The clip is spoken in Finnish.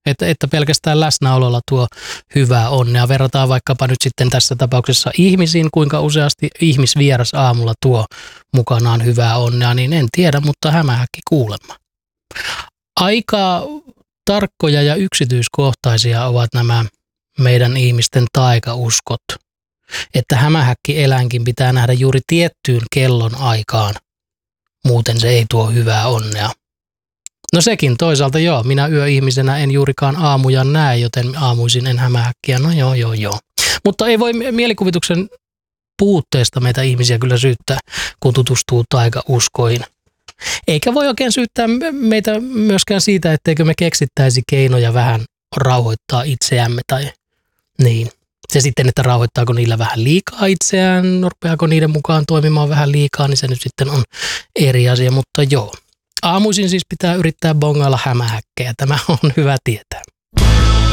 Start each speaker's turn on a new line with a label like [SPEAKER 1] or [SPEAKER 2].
[SPEAKER 1] Että pelkästään läsnäololla tuo hyvää onnea. Verrataan vaikkapa nyt sitten tässä tapauksessa ihmisiin, kuinka useasti ihmisvieras aamulla tuo mukanaan hyvää onnea, niin en tiedä, mutta hämähäkki kuulemma. Aika tarkkoja ja yksityiskohtaisia ovat nämä meidän ihmisten taikauskot, että hämähäkkieläinkin pitää nähdä juuri tiettyyn kellon aikaan, muuten se ei tuo hyvää onnea. No sekin toisaalta joo, minä yöihmisenä en juurikaan aamuja näe, joten aamuisin en hämähäkkiä, no joo. Mutta ei voi mielikuvituksen puutteesta meitä ihmisiä kyllä syyttää, kun tutustuu taikauskoihin. Eikä voi oikein syyttää meitä myöskään siitä, etteikö me keksittäisi keinoja vähän rauhoittaa itseämme tai niin. Se sitten, että rauhoittaako niillä vähän liikaa itseään, rupeaako niiden mukaan toimimaan vähän liikaa, niin se nyt sitten on eri asia, mutta joo. Aamuisin siis pitää yrittää bongailla hämähäkkejä, tämä on hyvä tietää.